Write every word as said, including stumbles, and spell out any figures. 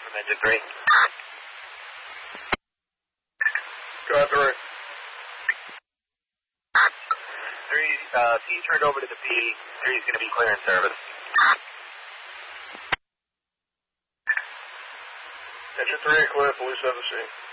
from engine three. Go ahead, three. Three, uh, P turned over to the P. Three is going to be clear in service. Engine three, clear, police have the scene.